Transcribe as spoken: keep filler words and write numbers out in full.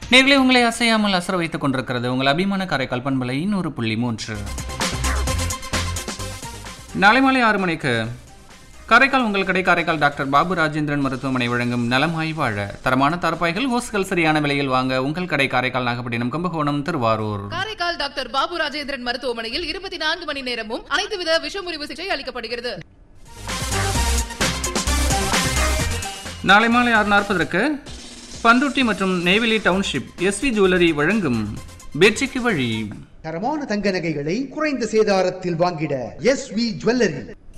நேர்களை உங்களை அசையாமல் அசர வைத்துக் கொண்டிருக்கிறது உங்கள் அபிமான காரைக்கால் பண்பலை நூறு புள்ளி மூன்று. நாளை மாலை ஆறு மணிக்கு காரைக்கால் உங்கள் கடை காரைக்கால் டாக்டர் பாபு ராஜேந்திரன் மருத்துவமனை வழங்கும் நலமாய் வாழ தரமான தார்பாய்கள் ஓசுகள் சரியான விலையில் வாங்க உங்கள் கடை காரைக்கால் நாகப்பட்டினம் கும்பகோணம் திருவாரூர். காரைக்கால் டாக்டர் பாபு ராஜேந்திரன் மருத்துவமனையில் இருபத்தி நான்கு மணி நேரமும் அனைத்து வித விஷமுறிவு சிகிச்சை அளிக்கப்படுகிறது. நாளை மாலை ஆறு நாற்பதற்கு பந்துட்டி மற்றும் நெய்வேலி டவுன்ஷிப் எஸ்வி ஜுவல்லரி வழங்கும் வெற்றிக்கு வழி. தரமான தங்க நகைகளை குறைந்த சேதாரத்தில் வாங்கிட எஸ்வி ஜுவல்லரி.